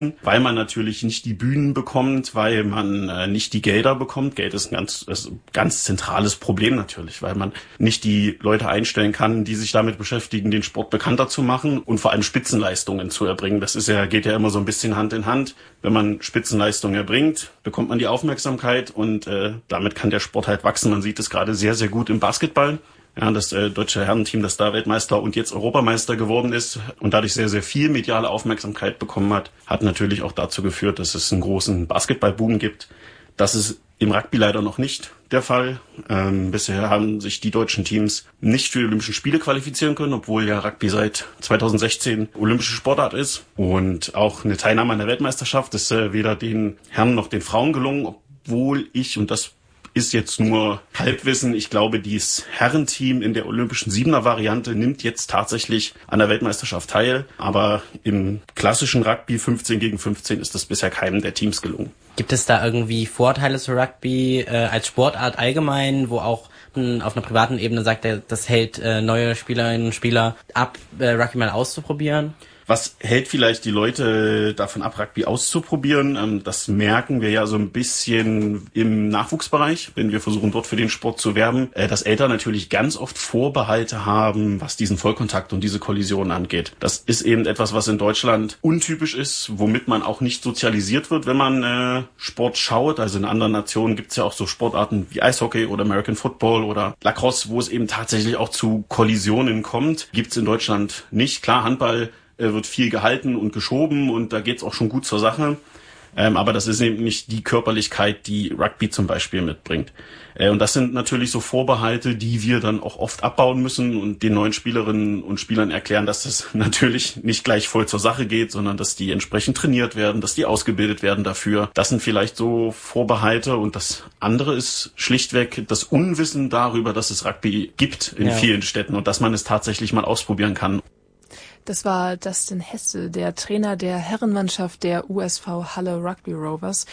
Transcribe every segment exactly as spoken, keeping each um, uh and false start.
weil man natürlich nicht die Bühnen bekommt, weil man äh, nicht die Gelder bekommt. Geld ist ein ganz, ist ein ganz zentrales Problem natürlich, weil man nicht die Leute einstellen kann, die sich damit beschäftigen, den Sport bekannter zu machen und vor allem Spitzenleistungen zu erbringen. Das ist ja, geht ja immer so ein bisschen Hand in Hand. Wenn man Spitzenleistungen erbringt, bekommt man die Aufmerksamkeit und äh, damit kann der Sport halt wachsen. Man sieht es gerade sehr, sehr gut im Basketball. Ja, das äh, deutsche Herrenteam, das da Weltmeister und jetzt Europameister geworden ist und dadurch sehr, sehr viel mediale Aufmerksamkeit bekommen hat, hat natürlich auch dazu geführt, dass es einen großen Basketballboom gibt. Das ist im Rugby leider noch nicht der Fall. Ähm, bisher haben sich die deutschen Teams nicht für die Olympischen Spiele qualifizieren können, obwohl ja Rugby seit zwanzig sechzehn olympische Sportart ist. Und auch eine Teilnahme an der Weltmeisterschaft ist äh, weder den Herren noch den Frauen gelungen, obwohl ich, und das ist jetzt nur Halbwissen. Ich glaube, dieses Herrenteam in der olympischen Siebener-Variante nimmt jetzt tatsächlich an der Weltmeisterschaft teil. Aber im klassischen Rugby fünfzehn gegen fünfzehn ist das bisher keinem der Teams gelungen. Gibt es da irgendwie Vorteile zu Rugby äh, als Sportart allgemein, wo auch mh, auf einer privaten Ebene sagt, er, das hält äh, neue Spielerinnen und Spieler ab, äh, Rugby mal auszuprobieren? Was hält vielleicht die Leute davon ab, Rugby auszuprobieren? Das merken wir ja so ein bisschen im Nachwuchsbereich, wenn wir versuchen, dort für den Sport zu werben, dass Eltern natürlich ganz oft Vorbehalte haben, was diesen Vollkontakt und diese Kollision angeht. Das ist eben etwas, was in Deutschland untypisch ist, womit man auch nicht sozialisiert wird, wenn man äh, Sport schaut. Also in anderen Nationen gibt es ja auch so Sportarten wie Eishockey oder American Football oder Lacrosse, wo es eben tatsächlich auch zu Kollisionen kommt. Gibt es in Deutschland nicht. Klar, Handball wird viel gehalten und geschoben und da geht's auch schon gut zur Sache. Ähm, aber das ist eben nicht die Körperlichkeit, die Rugby zum Beispiel mitbringt. Äh, und das sind natürlich so Vorbehalte, die wir dann auch oft abbauen müssen und den neuen Spielerinnen und Spielern erklären, dass das natürlich nicht gleich voll zur Sache geht, sondern dass die entsprechend trainiert werden, dass die ausgebildet werden dafür. Das sind vielleicht so Vorbehalte und das andere ist schlichtweg das Unwissen darüber, dass es Rugby gibt in ja. vielen Städten und dass man es tatsächlich mal ausprobieren kann. Das war Dustin Hesse, der Trainer der Herrenmannschaft der U S V Halle Rugby Rovers,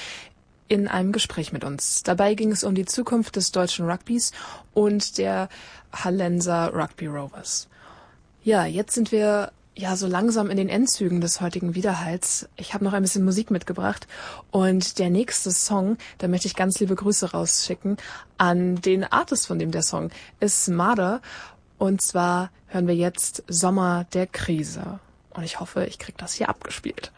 in einem Gespräch mit uns. Dabei ging es um die Zukunft des deutschen Rugbys und der Hallenser Rugby Rovers. Ja, jetzt sind wir ja so langsam in den Endzügen des heutigen Widerhalls. Ich habe noch ein bisschen Musik mitgebracht und der nächste Song, da möchte ich ganz liebe Grüße rausschicken an den Artist, von dem der Song ist, Marder. Und zwar hören wir jetzt Sommer der Krise. Und ich hoffe, ich kriege das hier abgespielt.